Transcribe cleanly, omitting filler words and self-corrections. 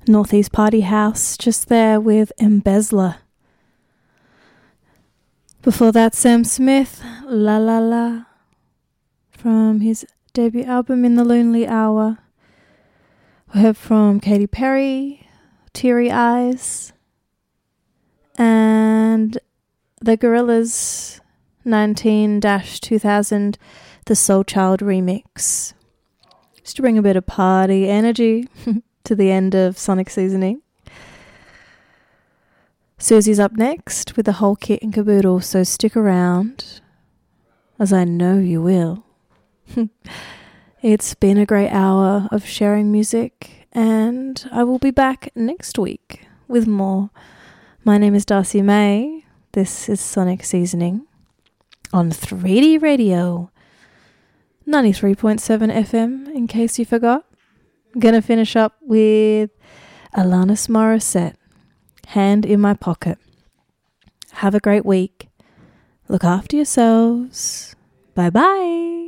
Northeast Party House, just there with Embezzler. Before that, Sam Smith, La La La, from his debut album In the Lonely Hour. We heard from Katy Perry, Teary Eyes, and the Gorillaz 19-2000, the Soul Child remix. Just to bring a bit of party energy to the end of Sonic Seasoning. Susie's up next with the whole kit and caboodle, so stick around, as I know you will. It's been a great hour of sharing music, and I will be back next week with more. My name is Darcy May. This is Sonic Seasoning on 3D Radio, 93.7 FM, in case you forgot. I'm going to finish up with Alanis Morissette, Hand in My Pocket. Have a great week. Look after yourselves. Bye-bye.